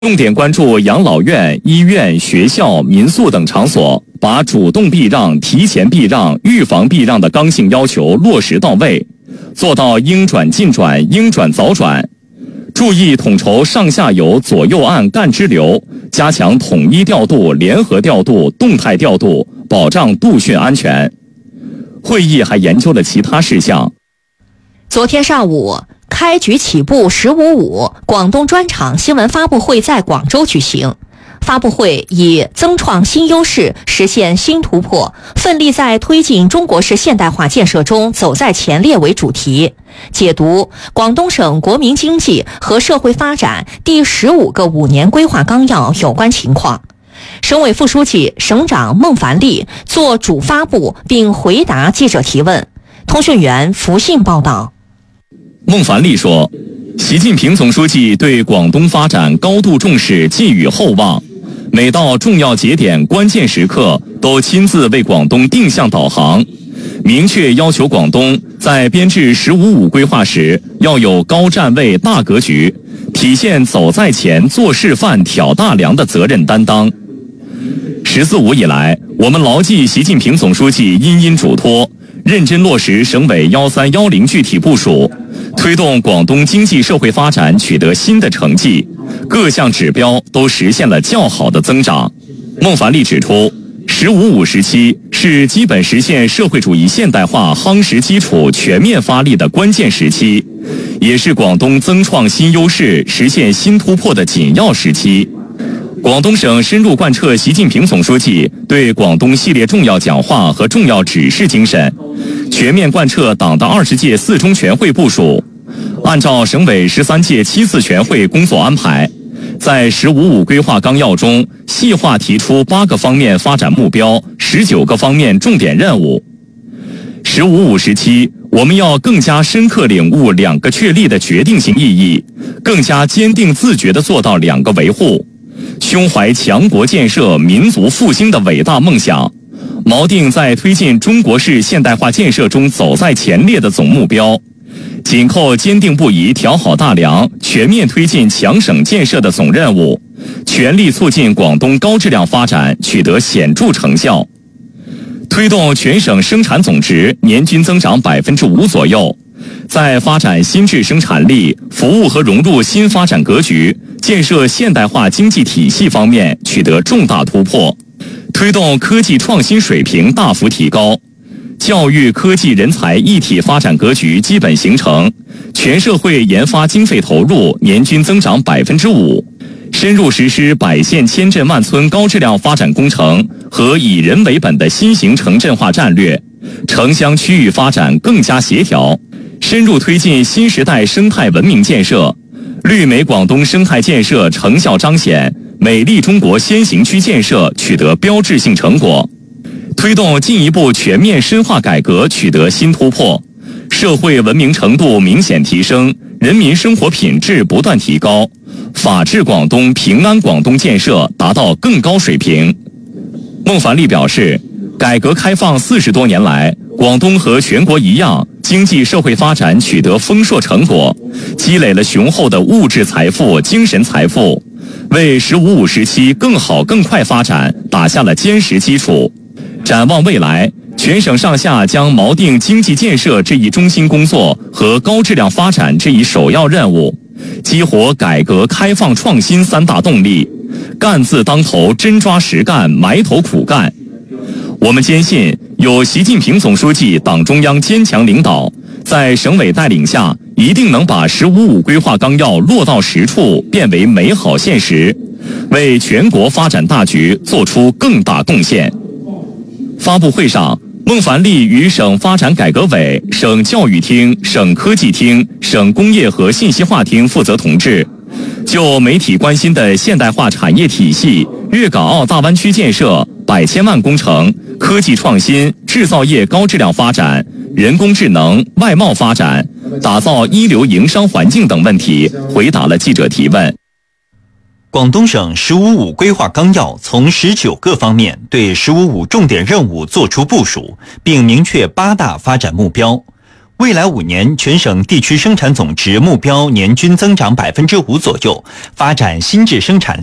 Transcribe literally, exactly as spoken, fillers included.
重点关注养老院、医院、学校、民宿等场所，把主动避让、提前避让、预防避让的刚性要求落实到位，做到应转尽转、应转早转。注意统筹上下游、左右岸干支流，加强统一调度、联合调度、动态调度，保障度汛安全。会议还研究了其他事项。 昨天上午，开局起步十五五广东专场新闻发布会在广州举行。发布会以增创新优势，实现新突破，奋力在推进中国式现代化建设中走在前列为主题，解读广东省国民经济和社会发展第十五个五年规划纲要有关情况。省委副书记、省长孟凡利作主发布并回答记者提问。通讯员福信报道。 孟凡利说，习近平总书记对广东发展高度重视，寄予厚望，每到重要节点、关键时刻都亲自为广东定向导航，明确要求广东在编制十五五规划时要有高站位、大格局，体现走在前、做示范、挑大梁的责任担当。十四五以来，我们牢记习近平总书记殷殷嘱托，认真落实省委幺三幺零具体部署，推动广东经济社会发展取得新的成绩，各项指标都实现了较好的增长。孟凡利指出，十五五时期是基本实现社会主义现代化夯实基础、全面发力的关键时期，也是广东增创新优势、实现新突破的紧要时期。广东省深入贯彻习近平总书记对广东系列重要讲话和重要指示精神，全面贯彻党的二十届四中全会部署，按照省委十三届七次全会工作安排，在十五五规划纲要中细化提出八个方面发展目标、十九个方面重点任务。十五五时期，我们要更加深刻领悟两个确立的决定性意义，更加坚定自觉地做到两个维护，胸怀强国建设、民族复兴的伟大梦想，锚定在推进中国式现代化建设中走在前列的总目标，紧扣坚定不移调好大梁、全面推进强省建设的总任务，全力促进广东高质量发展取得显著成效，推动全省生产总值年均增长百分之五左右，在发展新质生产力、服务和融入新发展格局、建设现代化经济体系方面取得重大突破，推动科技创新水平大幅提高，教育科技人才一体发展格局基本形成，全社会研发经费投入年均增长百分之五，深入实施百县千镇万村高质量发展工程和以人为本的新型城镇化战略，城乡区域发展更加协调，深入推进新时代生态文明建设，绿美广东生态建设成效彰显，美丽中国先行区建设取得标志性成果，推动进一步全面深化改革取得新突破，社会文明程度明显提升，人民生活品质不断提高，法治广东、平安广东建设达到更高水平。孟凡利表示，改革开放四十多年来，广东和全国一样，经济社会发展取得丰硕成果，积累了雄厚的物质财富、精神财富，为十五五时期更好更快发展打下了坚实基础。展望未来，全省上下将锚定经济建设这一中心工作和高质量发展这一首要任务，激活改革开放创新三大动力，干字当头，真抓实干，埋头苦干。我们坚信，有习近平总书记、党中央坚强领导，在省委带领下，一定能把十五五规划纲要落到实处，变为美好现实，为全国发展大局做出更大贡献。发布会上，孟凡利与省发展改革委、省教育厅、省科技厅、省工业和信息化厅负责同志，就媒体关心的现代化产业体系、粤港澳大湾区建设、百千万工程、科技创新、制造业高质量发展、人工智能、外贸发展、打造一流营商环境等问题，回答了记者提问。 广东省十五五规划纲要从十九个方面对十五五重点任务作出部署，并明确八大发展目标。 未来五年全省地区生产总值目标年均增长百分之五左右，发展新质生产